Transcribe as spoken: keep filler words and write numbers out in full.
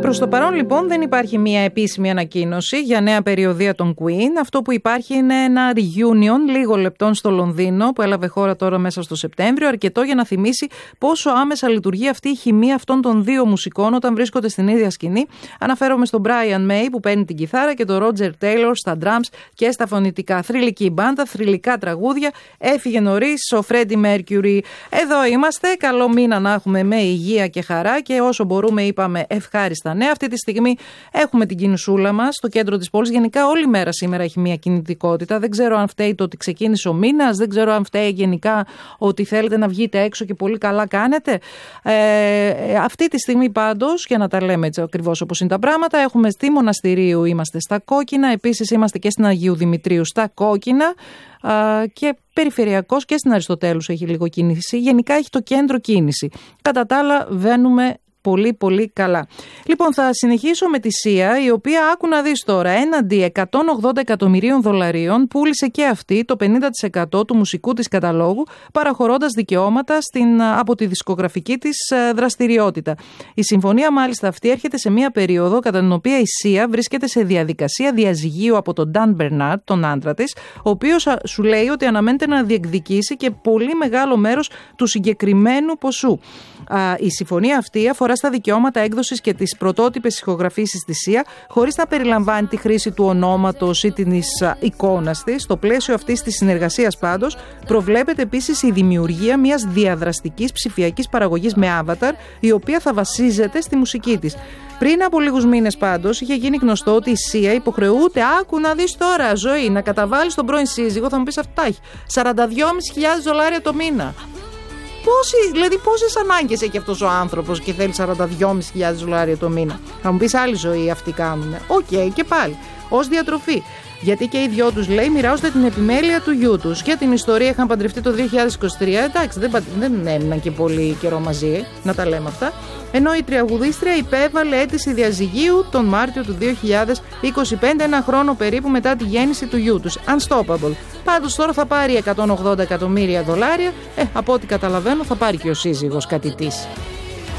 Προς το παρόν λοιπόν δεν υπάρχει μια επίσημη ανακοίνωση για νέα περιοδεία των Queen. Αυτό που υπάρχει είναι ένα reunion λίγο λεπτών στο Λονδίνο που έλαβε χώρα τώρα μέσα στο Σεπτέμβριο, αρκετό για να θυμίσει πόσο άμεσα λειτουργεί αυτή η χημεία αυτών των δύο μουσικών όταν βρίσκονται στην ίδια σκηνή. Αναφέρομαι στον Brian May που παίρνει την κιθάρα και τον Roger Taylor στα drums και στα φωνητικά. Θρυλική μπάντα, θρυλικά τραγούδια. Έφυγε νωρίς ο Freddie Mercury. Εδώ είμαστε. Καλό μήνα να έχουμε με υγεία και χαρά και όσο μπορούμε είπαμε ευχάριστα νέα. Αυτή τη στιγμή έχουμε την κινησούλα μας στο κέντρο της πόλης. Γενικά όλη μέρα σήμερα έχει μια κινητικότητα. Δεν ξέρω αν φταίει το ότι ξεκίνησε ο μήνας, δεν ξέρω αν φταίει γενικά ότι θέλετε να βγείτε έξω και πολύ καλά κάνετε. Ε, αυτή τη στιγμή πάντως, για να τα λέμε έτσι ακριβώς όπως είναι τα πράγματα, έχουμε στη Μοναστηρίου είμαστε στα κόκκινα, επίσης είμαστε και στην Αγίου Δημητρίου στα κόκκινα και περιφερειακός και στην Αριστοτέλους έχει λίγο κίνηση. Γενικά έχει το κέντρο κίνηση. Κατά τα άλλα βαίνουμε πολύ πολύ καλά. Λοιπόν, θα συνεχίσω με τη Σία, η οποία άκου να δεις τώρα, έναντι εκατόν ογδόντα εκατομμυρίων δολαρίων πούλησε και αυτή το πενήντα τοις εκατό του μουσικού της καταλόγου, παραχωρώντας δικαιώματα στην, από τη δισκογραφική της δραστηριότητα. Η συμφωνία μάλιστα αυτή έρχεται σε μια περίοδο κατά την οποία η Σία βρίσκεται σε διαδικασία διαζυγίου από τον Dan Bernard, τον άντρα της, ο οποίος σου λέει ότι αναμένεται να διεκδικήσει και πολύ μεγάλο μέρος του συγκεκριμένου ποσού. Η συμφωνία αυτή αφορά στα δικαιώματα έκδοσης και τις πρωτότυπες ηχογραφήσεις της Σία, χωρίς να περιλαμβάνει τη χρήση του ονόματος ή της εικόνας της. Στο πλαίσιο αυτής της συνεργασίας πάντως προβλέπεται επίσης η δημιουργία μιας διαδραστικής ψηφιακής παραγωγής με avatar, η οποία θα βασίζεται στη μουσική της. Πριν από λίγους μήνες πάντως είχε γίνει γνωστό ότι η Σία υποχρεούται, άκου να δεις τώρα ζωή, να καταβάλει στον πρώην σύζυγο, θα μου πεις αυτά έχει, σαράντα δύο χιλιάδες πεντακόσια δολάρια το μήνα. Πόσοι, δηλαδή πόσες ανάγκες έχει αυτός ο άνθρωπος και θέλει σαράντα δύο χιλιάδες πεντακόσια δολάρια το μήνα. Θα μου πεις άλλη ζωή αυτοί κάνουν. Οκ, okay, και πάλι. Ως διατροφή. Γιατί και οι δυο τους, λέει, μοιράζονται την επιμέλεια του γιού τους. Για την ιστορία είχαν παντρευτεί το δύο χιλιάδες είκοσι τρία. Εντάξει, δεν, δεν έμειναν και πολύ καιρό μαζί, να τα λέμε αυτά. Ενώ η τραγουδίστρια υπέβαλε αίτηση διαζυγίου τον Μάρτιο του δύο χιλιάδες είκοσι πέντε, ένα χρόνο περίπου μετά τη γέννηση του γιού τους. Unstoppable. Πάντως τώρα θα πάρει εκατόν ογδόντα εκατομμύρια δολάρια. Ε, από ό,τι καταλαβαίνω θα πάρει και ο σύζυγος κάτι της.